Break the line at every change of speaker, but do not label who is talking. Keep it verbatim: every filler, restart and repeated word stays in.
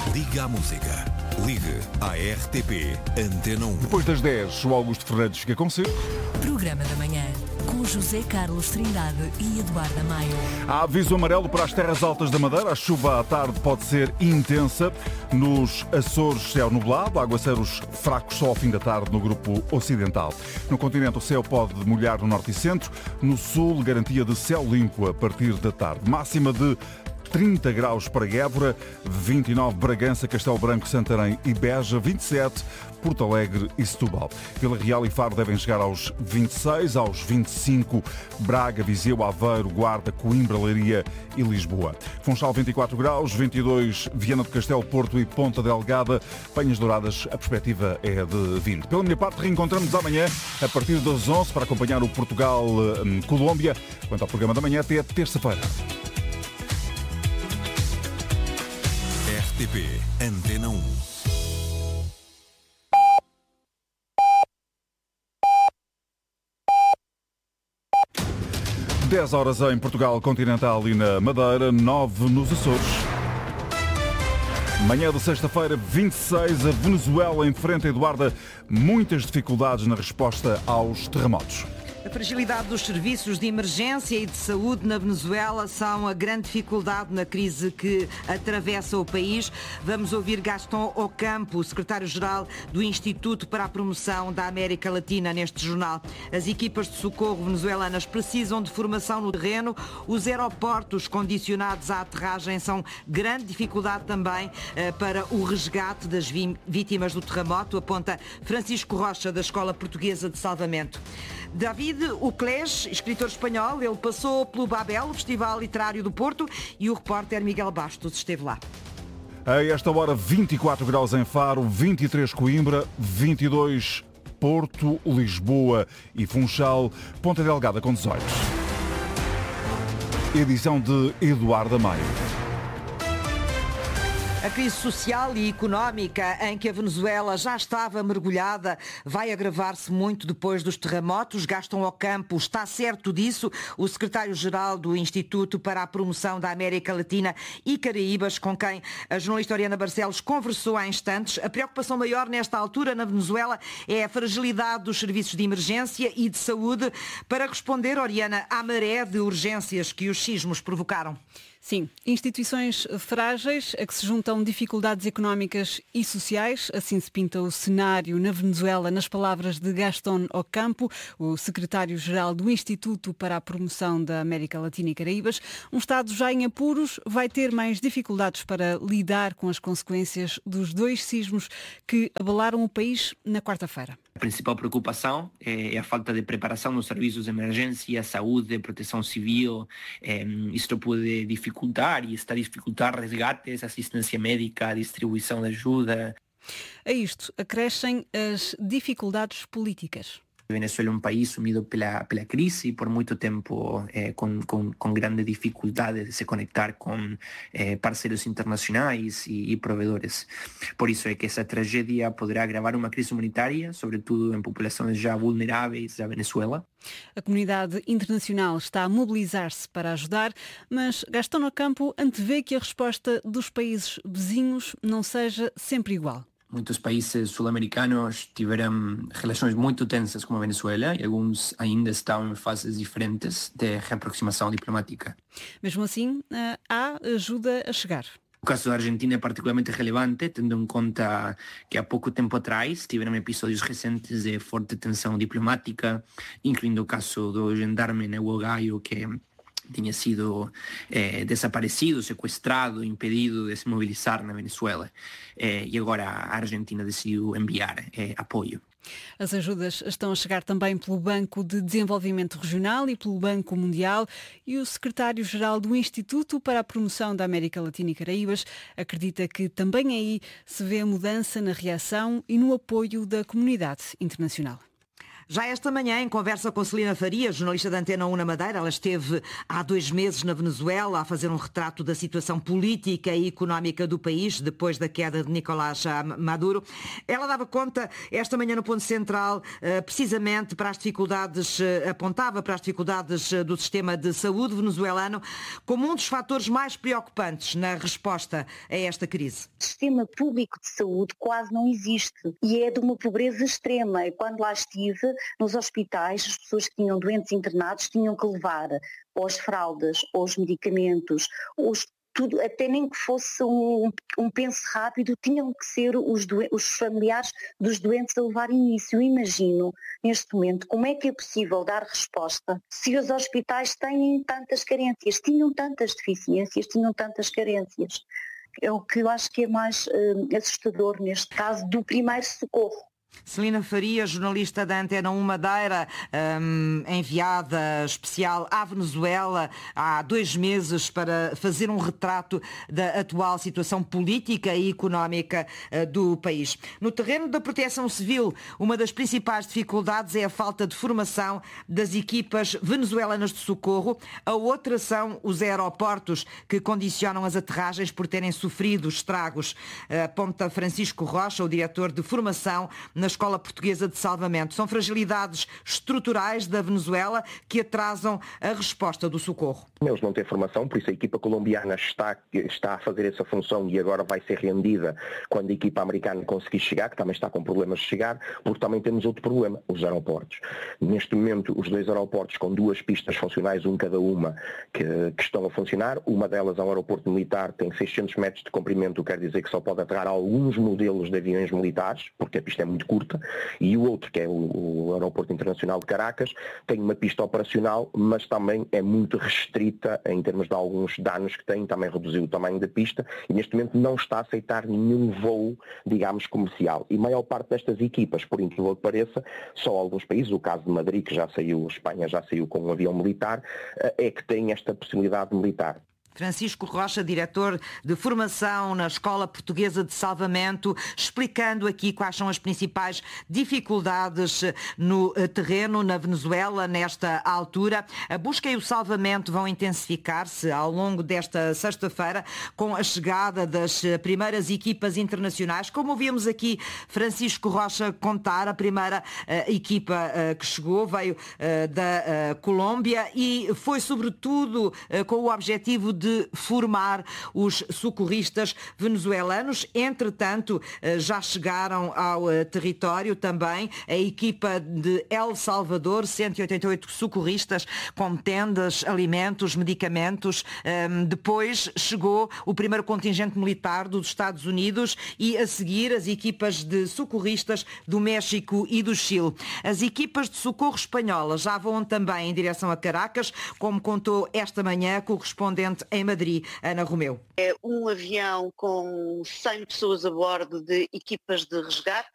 Liga à música. Ligue à R T P Antena um.
Depois das dez, o Augusto Fernandes fica consigo.
Programa da Manhã, com José Carlos Trindade e Eduardo Amaio.
Há aviso amarelo para as terras altas da Madeira. A chuva à tarde pode ser intensa. Nos Açores, céu nublado, aguaceiros fracos só ao fim da tarde no grupo ocidental. No continente, o céu pode molhar no norte e centro. No sul, garantia de céu limpo a partir da tarde. Máxima de trinta graus para Évora, vinte e nove Bragança, Castelo Branco, Santarém e Beja, vinte e sete Porto Alegre e Setúbal. Vila Real e Faro devem chegar aos vinte e seis, aos vinte e cinco Braga, Viseu, Aveiro, Guarda, Coimbra, Leiria e Lisboa. Funchal vinte e quatro graus, vinte e dois Viana do Castelo, Porto e Ponta Delgada. Penhas Douradas, a perspectiva é de vinte. Pela minha parte, reencontramos amanhã a partir das onze para acompanhar o Portugal-Colômbia. Quanto ao programa da manhã, até terça-feira.
R T P Antena um.
dez horas em Portugal Continental e na Madeira, nove nos Açores. Manhã de sexta-feira, vinte e seis, a Venezuela enfrenta, Eduarda, muitas dificuldades na resposta aos terremotos.
A fragilidade dos serviços de emergência e de saúde na Venezuela são a grande dificuldade na crise que atravessa o país. Vamos ouvir Gastón Ocampo, secretário-geral do Instituto para a Promoção da América Latina, neste jornal. As equipas de socorro venezuelanas precisam de formação no terreno. Os aeroportos condicionados à aterragem são grande dificuldade também eh, para o resgate das vítimas do terremoto, aponta Francisco Rocha, da Escola Portuguesa de Salvamento. David Uclés, escritor espanhol, ele passou pelo Babel, o Festival Literário do Porto, e o repórter Miguel Bastos esteve lá.
A esta hora, vinte e quatro graus em Faro, vinte e três Coimbra, vinte e dois Porto, Lisboa e Funchal, Ponta Delgada com dezoito. Edição de Eduardo Amaio.
A crise social e económica em que a Venezuela já estava mergulhada vai agravar-se muito depois dos terremotos. Gastón Ocampo está certo disso. O secretário-geral do Instituto para a Promoção da América Latina e Caraíbas, com quem a jornalista Oriana Barcelos conversou há instantes. A preocupação maior nesta altura na Venezuela é a fragilidade dos serviços de emergência e de saúde para responder, Oriana, à maré de urgências que os sismos provocaram.
Sim, instituições frágeis a que se juntam dificuldades económicas e sociais. Assim se pinta o cenário na Venezuela, nas palavras de Gastón Ocampo, o secretário-geral do Instituto para a Promoção da América Latina e Caraíbas. Um Estado já em apuros vai ter mais dificuldades para lidar com as consequências dos dois sismos que abalaram o país na quarta-feira.
A principal preocupação é a falta de preparação nos serviços de emergência, saúde, proteção civil. Isto pode dificultar e está a dificultar resgates, assistência médica, distribuição de ajuda.
A isto acrescem as dificuldades políticas.
Venezuela é um país sumido pela, pela crise por muito tempo, eh, com, com, com grande dificuldade de se conectar com eh, parceiros internacionais e, e provedores. Por isso é que essa tragédia poderá agravar uma crise humanitária, sobretudo em populações já vulneráveis da Venezuela.
A comunidade internacional está a mobilizar-se para ajudar, mas Gastón Ocampo antevê que a resposta dos países vizinhos não seja sempre igual.
Muitos países sul-americanos tiveram relações muito tensas com a Venezuela e alguns ainda estão em fases diferentes de reaproximação diplomática.
Mesmo assim, há ajuda a chegar.
O caso da Argentina é particularmente relevante, tendo em conta que há pouco tempo atrás tiveram episódios recentes de forte tensão diplomática, incluindo o caso do gendarme Neuvo Gayo, que tinha sido eh, desaparecido, sequestrado, impedido de se mobilizar na Venezuela. Eh, e agora a Argentina decidiu enviar eh, apoio.
As ajudas estão a chegar também pelo Banco de Desenvolvimento Regional e pelo Banco Mundial, e o secretário-geral do Instituto para a Promoção da América Latina e Caraíbas acredita que também aí se vê a mudança na reação e no apoio da comunidade internacional.
Já esta manhã, em conversa com Celina Faria, jornalista da Antena um na Madeira, ela esteve há dois meses na Venezuela a fazer um retrato da situação política e económica do país depois da queda de Nicolás Maduro. Ela dava conta esta manhã no Ponto Central precisamente para as dificuldades, apontava para as dificuldades do sistema de saúde venezuelano como um dos fatores mais preocupantes na resposta a esta crise.
O sistema público de saúde quase não existe e é de uma pobreza extrema. E quando lá estive, nos hospitais, as pessoas que tinham doentes internados tinham que levar ou as fraldas, ou os medicamentos, ou os, tudo, até nem que fosse um, um penso rápido, tinham que ser os, doen- os familiares dos doentes a levarem isso. Eu imagino, neste momento, como é que é possível dar resposta se os hospitais têm tantas carências, tinham tantas deficiências, tinham tantas carências. É o que eu acho que é mais uh, assustador neste caso do primeiro socorro.
Celina Faria, jornalista da Antena um Madeira, um, enviada especial à Venezuela há dois meses para fazer um retrato da atual situação política e económica uh, do país. No terreno da proteção civil, uma das principais dificuldades é a falta de formação das equipas venezuelanas de socorro. A outra são os aeroportos que condicionam as aterragens por terem sofrido estragos. Aponta Francisco Rocha, o diretor de formação na Escola Portuguesa de Salvamento. São fragilidades estruturais da Venezuela que atrasam a resposta do socorro.
Eles não têm formação, por isso a equipa colombiana está, está a fazer essa função e agora vai ser rendida quando a equipa americana conseguir chegar, que também está com problemas de chegar, porque também temos outro problema, os aeroportos. Neste momento, os dois aeroportos com duas pistas funcionais, um cada uma, que, que estão a funcionar. Uma delas é um aeroporto militar, tem seiscentos metros de comprimento, quer dizer que só pode aterrar alguns modelos de aviões militares, porque a pista é muito curta, e o outro, que é o, o Aeroporto Internacional de Caracas, tem uma pista operacional, mas também é muito restrita em termos de alguns danos que tem, também reduziu o tamanho da pista e neste momento não está a aceitar nenhum voo, digamos, comercial. E a maior parte destas equipas, por incrível que pareça, só alguns países, o caso de Madrid, que já saiu, Espanha já saiu com um avião militar, é que tem esta possibilidade militar.
Francisco Rocha, diretor de formação na Escola Portuguesa de Salvamento, explicando aqui quais são as principais dificuldades no terreno na Venezuela nesta altura. A busca e o salvamento vão intensificar-se ao longo desta sexta-feira com a chegada das primeiras equipas internacionais. Como ouvimos aqui Francisco Rocha contar, a primeira uh, equipa uh, que chegou veio uh, da uh, Colômbia e foi sobretudo uh, com o objetivo de de formar os socorristas venezuelanos. Entretanto, já chegaram ao território também a equipa de El Salvador, cento e oitenta e oito socorristas com tendas, alimentos, medicamentos. Depois chegou o primeiro contingente militar dos Estados Unidos e a seguir as equipas de socorristas do México e do Chile. As equipas de socorro espanholas já vão também em direção a Caracas, como contou esta manhã a correspondente em Madrid, Ana Romeu.
É um avião com cem pessoas a bordo de equipas de resgate